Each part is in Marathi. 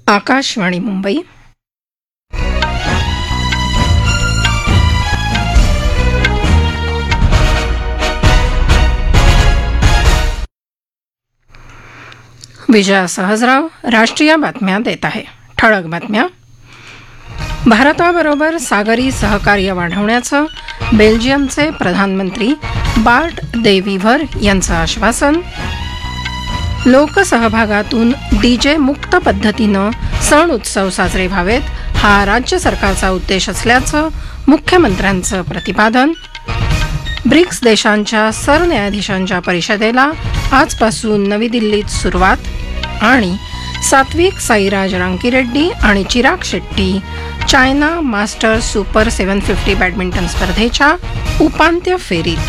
आकाशवाणी मुंबई. विजया सहजराव राष्ट्रीय बातम्या देत आहे. ठळक बातम्या. भारताबरोबर सागरी सहकार्य वाढवण्याचं बेल्जियमचे प्रधानमंत्री बार्ट दे वीव्हर यांचं आश्वासन. लोकसहभागातून डीजे मुक्त पद्धतीनं सण उत्सव साजरे व्हावेत हा राज्य सरकारचा उद्देश असल्याचं मुख्यमंत्र्यांचं प्रतिपादन. ब्रिक्स देशांच्या सरन्यायाधीशांच्या परिषदेला आजपासून नवी दिल्लीत सुरुवात. आणि सात्विक साईराज रांकीरेड्डी आणि Chirag Shetty China masters super 750 badminton स्पर्धेच्या उपांत्य फेरीत.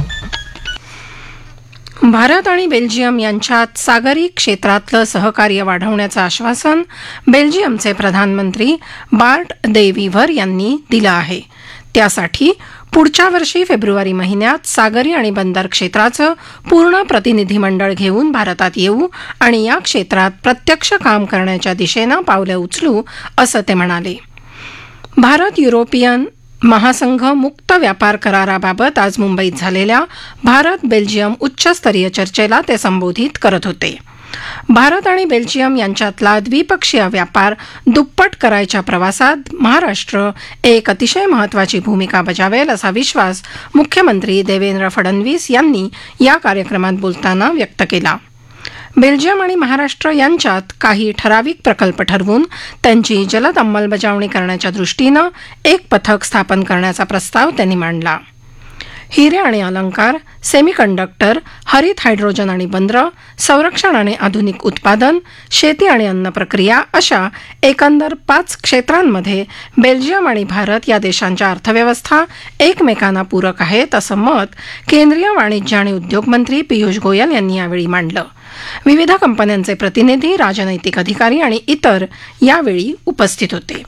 भारत आणि बेल्जियम यांच्यात सागरी क्षेत्रातलं सहकार्य वाढवण्याचं आश्वासन बेल्जियमचे प्रधानमंत्री बार्ट दे वीव्हर यांनी दिलं आहे. त्यासाठी पुढच्या वर्षी फेब्रुवारी महिन्यात सागरी आणि बंदर क्षेत्राचं पूर्ण प्रतिनिधिमंडळ घेऊन भारतात येऊ आणि या क्षेत्रात प्रत्यक्ष काम करण्याच्या दिशेनं पावलं उचलू असं ते म्हणाले. भारत युरोपियन महासंघ मुक्त व्यापार कराराबाबत आज मुंबईत झालेल्या भारत बेल्जियम उच्चस्तरीय चर्चेला ते संबोधित करत होते. भारत आणि बेल्जियम यांच्यातला द्विपक्षीय व्यापार दुप्पट करायच्या प्रवासात महाराष्ट्र एक अतिशय महत्त्वाची भूमिका बजावेल असा विश्वास मुख्यमंत्री देवेंद्र फडणवीस यांनी या कार्यक्रमात बोलताना व्यक्त केला. बेल्जियम आणि महाराष्ट्र यांच्यात काही ठराविक प्रकल्प ठरवून त्यांची जलद अंमलबजावणी करण्याच्या दृष्टीनं एक पथक स्थापन करण्याचा प्रस्ताव त्यांनी मांडला. हिरे आणि अलंकार, सेमीकंडक्टर, हरित हायड्रोजन आणि बंदरं, संरक्षण आणि आधुनिक उत्पादन, शेती आणि अन्न प्रक्रिया अशा एकंदर 5 क्षेत्रांमध्ये बेल्जियम आणि भारत या देशांच्या अर्थव्यवस्था एकमेकांना पूरक आहेत असं मत केंद्रीय वाणिज्य आणि उद्योग मंत्री पियुष गोयल यांनी यावेळी मांडलं. विविध कंपन्यांचे प्रतिनिधी, राजनैतिक अधिकारी आणि इतर यावेळी उपस्थित होते.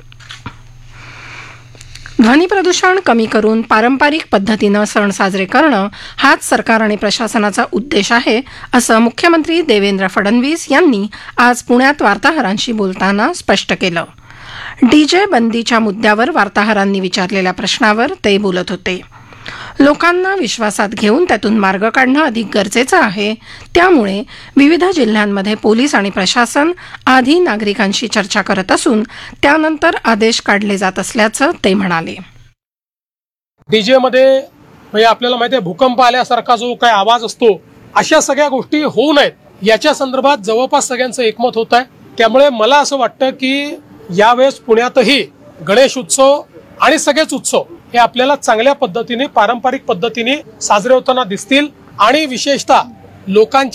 ध्वनी प्रदूषण कमी करून पारंपरिक पद्धतीनं सण साजरे करणं हाच सरकार आणि प्रशासनाचा उद्देश आहे असं मुख्यमंत्री देवेंद्र फडणवीस यांनी आज पुण्यात वार्ताहरांशी बोलताना स्पष्ट केलं. डीजे बंदीच्या मुद्द्यावर वार्ताहरांनी विचारलेल्या प्रश्नावर ते बोलत होते. लोकांना विश्वासात घेऊन त्यातून मार्ग काढणं अधिक गरजेचं आहे. त्यामुळे विविध जिल्ह्यांमध्ये पोलीस आणि प्रशासन आधी नागरिकांशी चर्चा करत असून त्यानंतर आदेश काढले जात असल्याचं ते म्हणाले. डीजे मध्ये म्हणजे आपल्याला माहिती आहे भूकंप आल्यासारखा जो काय आवाज असतो अशा सगळ्या गोष्टी होऊ नयेत याच्या संदर्भात जवळपास सगळ्यांचं एकमत होत आहे. त्यामुळे मला असं वाटतं की यावेळेस पुण्यातही गणेश उत्सव आणि सगळेच उत्सव हे आपल्याला चांगल्या पद्धतीने पारंपरिक पद्धतीने साजरे होताना दिसतील आणि विशेषतः लोकांच्या